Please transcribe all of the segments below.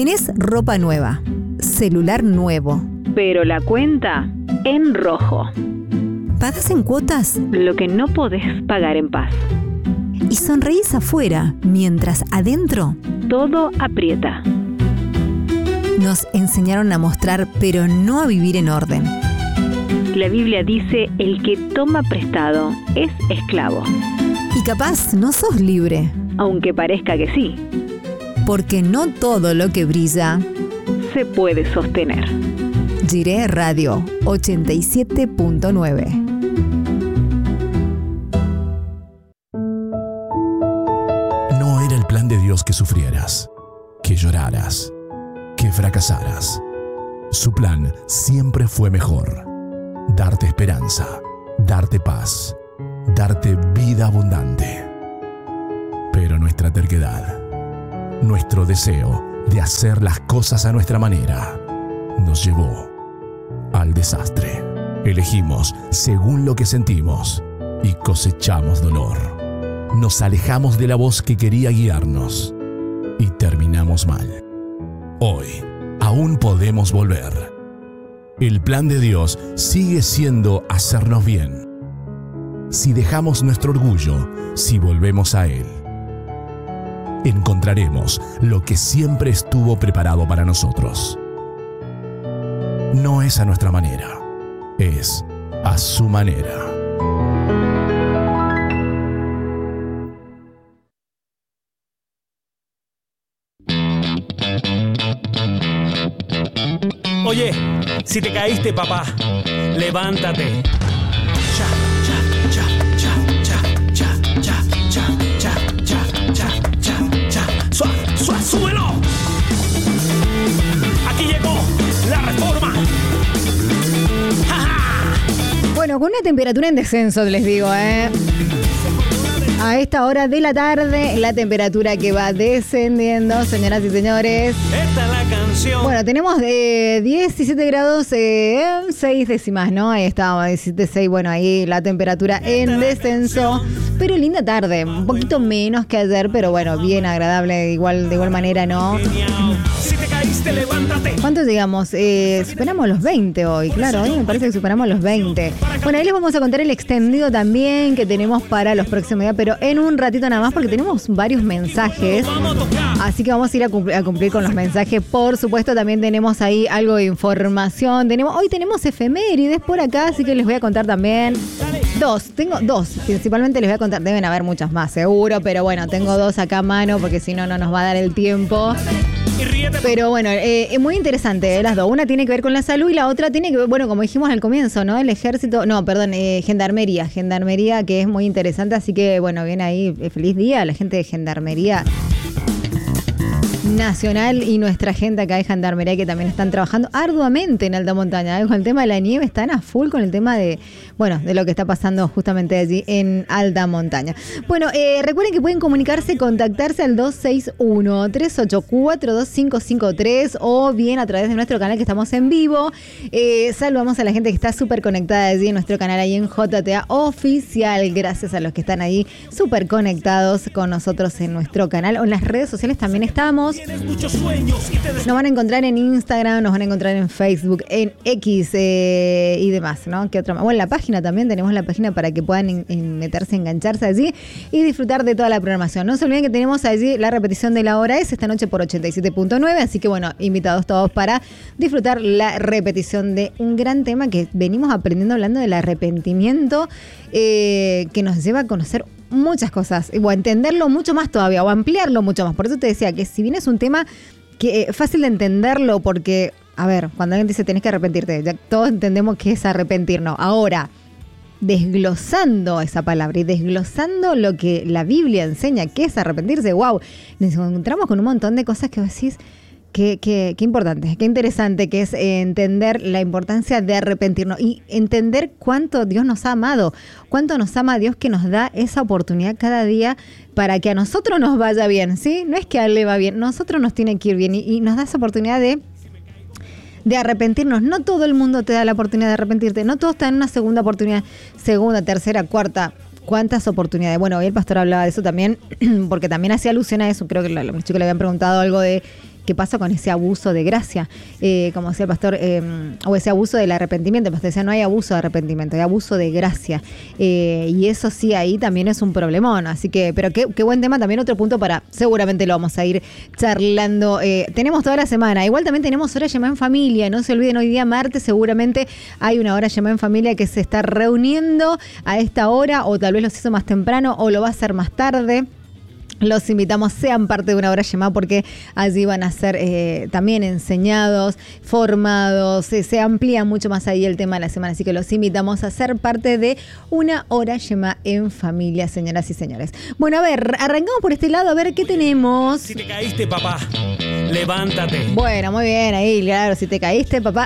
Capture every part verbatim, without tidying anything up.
Tenés ropa nueva, celular nuevo, pero la cuenta en rojo. ¿Pagás en cuotas? Lo que no podés pagar en paz. Y sonreís afuera, mientras adentro todo aprieta. Nos enseñaron a mostrar, pero no a vivir en orden. La Biblia dice: el que toma prestado es esclavo. Y capaz no sos libre. Aunque parezca que sí. Porque no todo lo que brilla se puede sostener. Jiré Radio ochenta y siete punto nueve. No era el plan de Dios que sufrieras, que lloraras, que fracasaras. Su plan siempre fue mejor. Darte esperanza, darte paz, darte vida abundante. Pero nuestra terquedad, nuestro deseo de hacer las cosas a nuestra manera, nos llevó al desastre. Elegimos según lo que sentimos y cosechamos dolor. Nos alejamos de la voz que quería guiarnos y terminamos mal. Hoy aún podemos volver. El plan de Dios sigue siendo hacernos bien. Si dejamos nuestro orgullo, si volvemos a Él, encontraremos lo que siempre estuvo preparado para nosotros. No es a nuestra manera, es a su manera. Oye, si te caíste, papá, levántate. Cha, cha, cha, cha, cha, cha, cha, cha, cha, cha, cha, cha. ¡Sua, sua, súbelo! Aquí llegó la reforma. ¡Ja, ja! Bueno, con una temperatura en descenso, les digo, ¿eh? A esta hora de la tarde, la temperatura que va descendiendo, señoras y señores. Esta es la canción. Bueno, tenemos de diecisiete grados, eh, seis décimas, ¿no? Ahí está, diecisiete punto seis, bueno, ahí la temperatura en descenso. Pero linda tarde, un poquito menos que ayer, pero bueno, bien agradable de igual, de igual manera, ¿no? Si te caíste, levántate. ¿Cuánto llegamos? Eh, superamos los veinte hoy, claro, hoy me parece que superamos los veinte. Bueno, ahí les vamos a contar el extendido también que tenemos para los próximos días, pero en un ratito nada más porque tenemos varios mensajes. Así que vamos a ir a cumplir, a cumplir con los mensajes. Por supuesto, también tenemos ahí algo de información. Tenemos, hoy tenemos efemérides por acá, así que les voy a contar también. Dos, tengo dos, principalmente les voy a contar, deben haber muchas más seguro, pero bueno, tengo dos acá a mano porque si no, no nos va a dar el tiempo. Pero bueno, eh, es muy interesante eh, las dos. Una tiene que ver con la salud y la otra tiene que ver, bueno, como dijimos al comienzo, ¿no? El ejército, no, perdón, eh, gendarmería, gendarmería que es muy interesante, así que bueno, viene ahí, eh, feliz día a la gente de Gendarmería Nacional y nuestra gente acá de Gendarmería que también están trabajando arduamente en alta montaña, ¿eh? Con el tema de la nieve están a full con el tema de, bueno, de lo que está pasando justamente allí en alta montaña. Bueno, eh, recuerden que pueden comunicarse, contactarse al dos seis uno, tres ocho cuatro, dos cinco cinco tres o bien a través de nuestro canal que estamos en vivo. Eh, saludamos a la gente que está súper conectada allí en nuestro canal ahí en J T A Oficial. Gracias a los que están ahí súper conectados con nosotros en nuestro canal o en las redes sociales también estamos. Nos van a encontrar en Instagram, nos van a encontrar en Facebook, en X eh, y demás, ¿no? ¿Qué otra más? Bueno, la página también, tenemos la página para que puedan en, en meterse, engancharse allí y disfrutar de toda la programación. No se olviden que tenemos allí la repetición de la hora es esta noche por ochenta y siete punto nueve, así que bueno, invitados todos para disfrutar la repetición de un gran tema que venimos aprendiendo hablando del arrepentimiento, eh, que nos lleva a conocer muchas cosas, o a entenderlo mucho más todavía, o a ampliarlo mucho más. Por eso te decía que si bien es un tema que es fácil de entenderlo, porque, a ver, cuando alguien dice tenés que arrepentirte, ya todos entendemos que es arrepentirnos. Ahora, desglosando esa palabra y desglosando lo que la Biblia enseña que es arrepentirse, wow, nos encontramos con un montón de cosas que vos decís, Qué, qué, qué importante, qué interesante que es entender la importancia de arrepentirnos y entender cuánto Dios nos ha amado, cuánto nos ama Dios que nos da esa oportunidad cada día para que a nosotros nos vaya bien, ¿sí? No es que a él le va bien, nosotros nos tiene que ir bien y, y nos da esa oportunidad de, de arrepentirnos. No todo el mundo te da la oportunidad de arrepentirte, no todos te dan una segunda oportunidad, segunda, tercera, cuarta. ¿Cuántas oportunidades? Bueno, hoy el pastor hablaba de eso también, porque también hacía alusión a eso. Creo que los chicos le habían preguntado algo de qué pasa con ese abuso de gracia, eh, como decía el pastor, eh, o ese abuso del arrepentimiento. El pastor decía, no hay abuso de arrepentimiento, hay abuso de gracia. Eh, y eso sí, ahí también es un problemón. Así que, pero qué, qué buen tema, también otro punto para, seguramente lo vamos a ir charlando. Eh, tenemos toda la semana, igual también tenemos hora llamada en familia, no se olviden, hoy día martes seguramente hay una hora llamada en familia que se está reuniendo a esta hora, o tal vez los hizo más temprano, o lo va a hacer más tarde. Los invitamos, sean parte de una hora llamada, porque allí van a ser eh, también enseñados, formados, eh, se amplía mucho más ahí el tema de la semana, así que los invitamos a ser parte de una hora llamada en familia, señoras y señores. Bueno, a ver, arrancamos por este lado, a ver qué tenemos. Si te caíste, papá, levántate. Bueno, muy bien, ahí, claro, si te caíste, papá.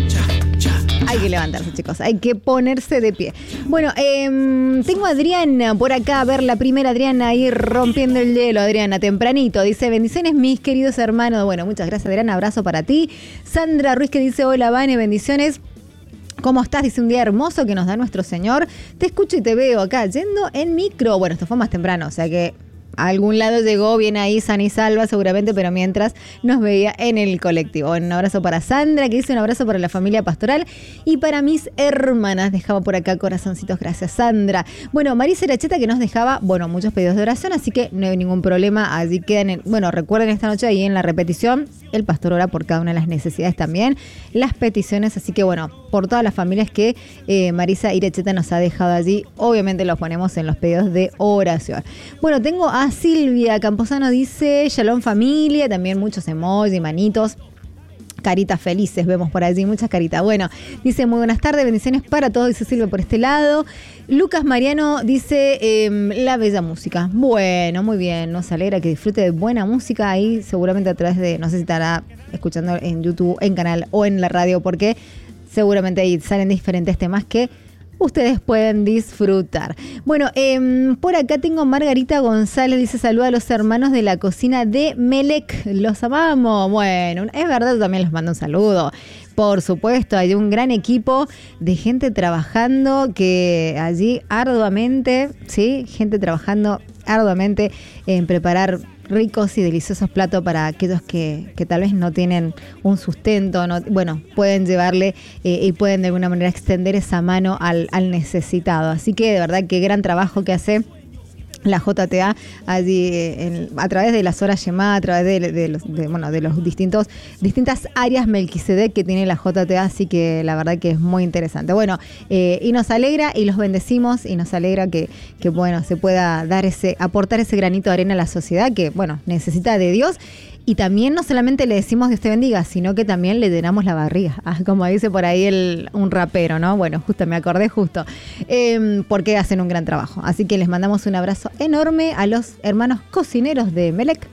Hay que levantarse, chicos, hay que ponerse de pie. Bueno, eh, tengo a Adriana por acá, a ver, la primera Adriana ahí rompiendo el hielo. Adriana, tempranito, dice, bendiciones mis queridos hermanos. Bueno, muchas gracias, Adriana, abrazo para ti. Sandra Ruiz que dice, hola Vane, bendiciones. ¿Cómo estás? Dice, un día hermoso que nos da nuestro Señor. Te escucho y te veo acá yendo en micro. Bueno, esto fue más temprano, o sea que a algún lado llegó, bien ahí, sana y salva seguramente, pero mientras nos veía en el colectivo. Un abrazo para Sandra, que dice un abrazo para la familia pastoral y para mis hermanas. Dejaba por acá corazoncitos, gracias Sandra. Bueno, Marisa Iracheta que nos dejaba, bueno, muchos pedidos de oración, así que no hay ningún problema. Allí quedan, en, bueno, recuerden esta noche ahí en la repetición, el pastor ora por cada una de las necesidades también, las peticiones, así que bueno, por todas las familias que eh, Marisa Iracheta nos ha dejado allí, obviamente los ponemos en los pedidos de oración. Bueno, tengo a Silvia Camposano, dice, Shalom familia, también muchos emojis, manitos. Caritas felices, vemos por allí, muchas caritas. Bueno, dice, muy buenas tardes, bendiciones para todos, dice Silvia por este lado. Lucas Mariano dice, eh, la bella música. Bueno, muy bien, nos alegra que disfrute de buena música ahí, seguramente a través de, no sé si estará escuchando en YouTube, en canal o en la radio, porque seguramente ahí salen diferentes temas que ustedes pueden disfrutar. Bueno, eh, por acá tengo Margarita González, dice, saluda a los hermanos de la cocina de Melec, los amamos. Bueno, es verdad, yo también les mando un saludo. Por supuesto, hay un gran equipo de gente trabajando que allí arduamente, sí, gente trabajando arduamente en preparar ricos y deliciosos platos para aquellos que, que tal vez no tienen un sustento, no, bueno, pueden llevarle eh, y pueden de alguna manera extender esa mano al, al necesitado. Así que de verdad que gran trabajo que hace la J T A allí en, a través de las horas llamadas, a través de, de, los, de, bueno, de los distintos distintas áreas Melquisedec que tiene la J T A, así que la verdad que es muy interesante. Bueno, eh, y nos alegra y los bendecimos y nos alegra que, que bueno, se pueda dar ese, aportar ese granito de arena a la sociedad que, bueno, necesita de Dios. Y también no solamente le decimos Dios te bendiga, sino que también le llenamos la barriga, ah, como dice por ahí el, un rapero, ¿no? Bueno, justo me acordé justo, eh, porque hacen un gran trabajo. Así que les mandamos un abrazo enorme a los hermanos cocineros de Melec,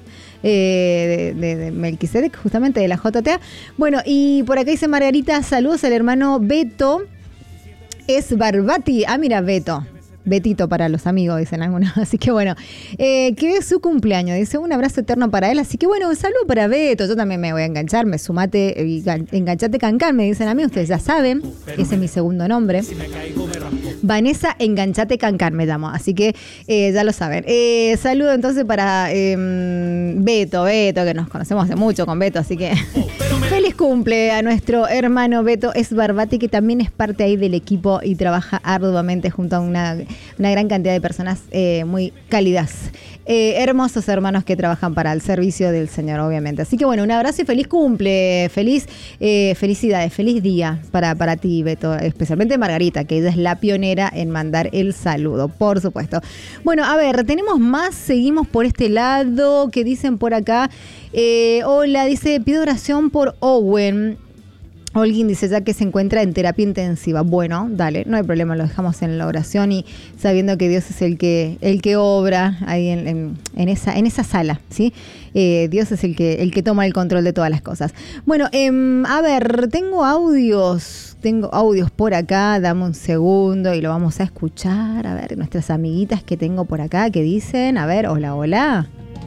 eh, de, de, de Melquisedec, justamente de la J T A. Bueno, y por acá dice Margarita, saludos al hermano Beto Esbarbati. Ah, mira, Beto. Betito para los amigos, dicen algunos. Así que bueno, eh, que es su cumpleaños. Dice, un abrazo eterno para él. Así que bueno, un saludo para Beto. Yo también me voy a enganchar, me sumate, y enganchate Cancán, me dicen a mí. Ustedes ya saben, ese es mi segundo nombre. Vanessa Enganchate Cancán me llamo. Así que eh, ya lo saben. Eh, saludo entonces para eh, Beto, Beto, que nos conocemos hace mucho con Beto. Así que feliz cumple a nuestro hermano Beto Esbarbati, que también es parte ahí del equipo y trabaja arduamente junto a una una gran cantidad de personas eh, muy cálidas, eh, hermosos hermanos que trabajan para el servicio del Señor, obviamente. Así que bueno, un abrazo y feliz cumple, feliz eh, felicidades, feliz día para, para ti, Beto, especialmente Margarita, que ella es la pionera en mandar el saludo, por supuesto. Bueno, a ver, tenemos más, seguimos por este lado, que dicen por acá, eh, hola, dice, pido oración por Owen. Holguín dice ya que se encuentra en terapia intensiva. Bueno, dale, no hay problema, lo dejamos en la oración y sabiendo que Dios es el que el que obra ahí en, en, en esa en esa sala, ¿sí? Eh, Dios es el que el que toma el control de todas las cosas. Bueno, eh, a ver, tengo audios, tengo audios por acá, dame un segundo y lo vamos a escuchar. A ver, nuestras amiguitas que tengo por acá que dicen, a ver, hola, hola.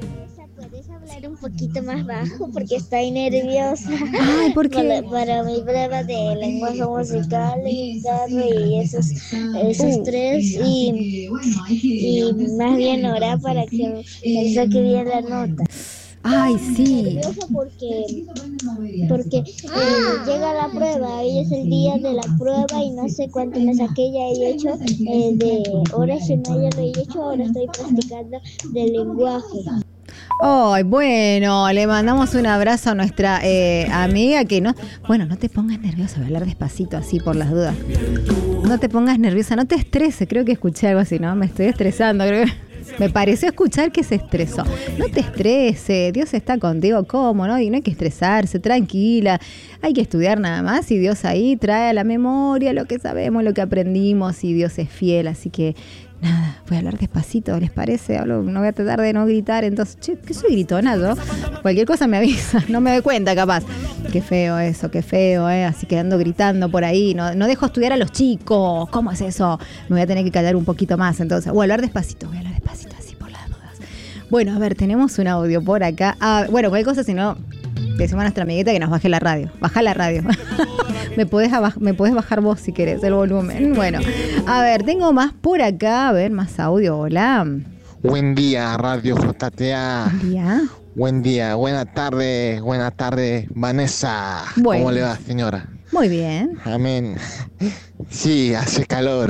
Un poquito más bajo porque estoy nerviosa. Ay, ¿por qué? Para, para mi prueba de lenguaje musical, guitarra y esos, esos uh. tres y, y más bien orar para que me saque bien la nota. Ah, Ay, sí. Nerviosa porque, porque eh, llega la prueba, hoy es el día de la prueba y no sé cuánto me saqué, ya he hecho eh, de horas y no ya lo he hecho, ahora estoy practicando del lenguaje. Ay, bueno, le mandamos un abrazo a nuestra eh, amiga que no... Bueno, no te pongas nerviosa, voy a hablar despacito así por las dudas. No te pongas nerviosa, no te estreses, creo que escuché algo así, ¿no? Me estoy estresando, creo que... Me pareció escuchar que se estresó. No te estreses, Dios está contigo, ¿cómo? ¿No? Y no hay que estresarse, tranquila. Hay que estudiar nada más y Dios ahí trae a la memoria lo que sabemos, lo que aprendimos y Dios es fiel, así que... Nada, voy a hablar despacito, ¿les parece? Hablo, no voy a tratar de no gritar, entonces, che, ¿qué soy gritona yo? Cualquier cosa me avisa, no me doy cuenta capaz. Qué feo eso, qué feo, ¿eh? Así que ando gritando por ahí, no, no dejo estudiar a los chicos, ¿cómo es eso? Me voy a tener que callar un poquito más, entonces, voy a hablar despacito, voy a hablar despacito así por las dudas. Bueno, a ver, tenemos un audio por acá. Ah, bueno, cualquier cosa, si no, decimos a nuestra amiguita que nos baje la radio. Baja la radio. me, podés abaj- me podés bajar vos si querés el volumen. Bueno, a ver, tengo más por acá. A ver, más audio. Hola. Buen día, Radio J T A. Buen día. Buen día, buena tarde, buena tarde, Vanessa. Bueno. ¿Cómo le va, señora? Muy bien. Amén. Sí, hace calor.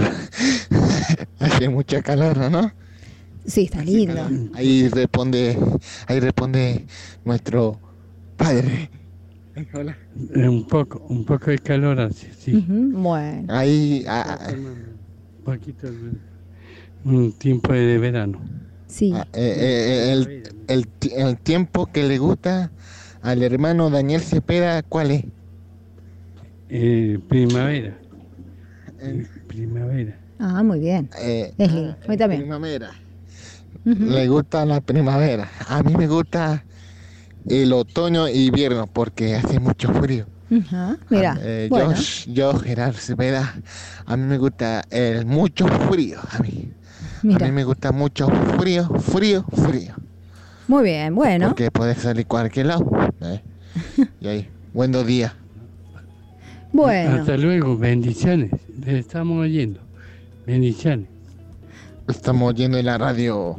Hace mucho calor, ¿no? Sí, está lindo. Ahí responde, ahí responde nuestro padre. Hola. Un poco, un poco de calor hace, sí. Uh-huh. Bueno. Ahí, ah, un poquito, un tiempo de verano. Sí. ah, eh, eh, el, el, el tiempo que le gusta al hermano Daniel Cepeda, ¿cuál es? Eh, primavera. Eh, Primavera. Ah, muy bien. Eh, Es lindo. A mí también. Primavera. Uh-huh. Le gusta la primavera. A mí me gusta el otoño e invierno porque hace mucho frío. Uh-huh. Mira, Eh, bueno. yo, yo, Gerardo Cepeda, a mí me gusta el mucho frío. A mí. Mira. A mí me gusta mucho frío, frío, frío. Muy bien, bueno. Porque puedes salir cualquier lado. ¿eh? Y ahí, buenos días. Bueno. Hasta luego, bendiciones. Les estamos oyendo. Bendiciones. Estamos oyendo en la radio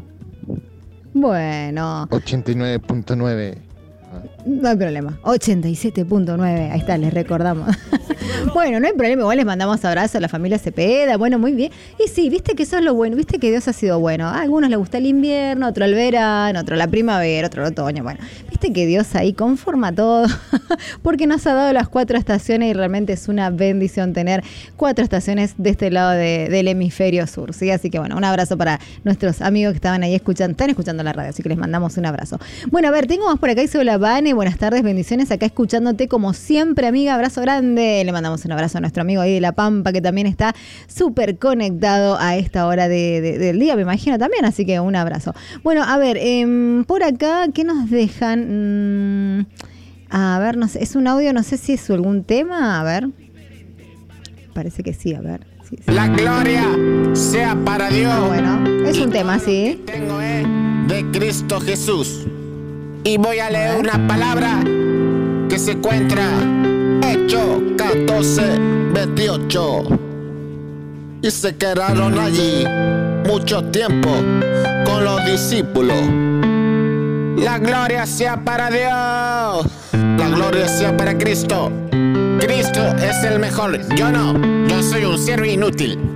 Bueno. ochenta y nueve punto nueve. No hay problema. ochenta y siete punto nueve. Ahí está, les recordamos. Bueno, no hay problema. Igual les mandamos abrazo a la familia Cepeda. Bueno, muy bien. Y sí, viste que eso es lo bueno. Viste que Dios ha sido bueno. A algunos les gusta el invierno, otro el verano, otro la primavera, otro el otoño. Bueno, viste que Dios ahí conforma todo. Porque nos ha dado las cuatro estaciones y realmente es una bendición tener cuatro estaciones de este lado de, del hemisferio sur. ¿Sí? Así que bueno, un abrazo para nuestros amigos que estaban ahí escuchando, están escuchando la radio. Así que les mandamos un abrazo. Bueno, a ver, tengo más por acá. Hizo la Vane. Buenas tardes, bendiciones. Acá escuchándote como siempre, amiga. Abrazo grande. Le mandamos un abrazo a nuestro amigo ahí de La Pampa, que también está súper conectado a esta hora de, de, del día, me imagino también. Así que un abrazo. Bueno, a ver, eh, por acá, ¿qué nos dejan? Mm, a ver, no sé, es un audio, no sé si es algún tema. A ver. Parece que sí, a ver. Sí, sí. La gloria sea para Dios. Ah, bueno, es un tema, sí. Tengo eh, de Cristo Jesús. Y voy a leer una palabra que se encuentra Hechos catorce, veintiocho. Y se quedaron allí mucho tiempo con los discípulos. La gloria sea para Dios. La gloria sea para Cristo. Cristo es el mejor. Yo no. Yo soy un siervo inútil.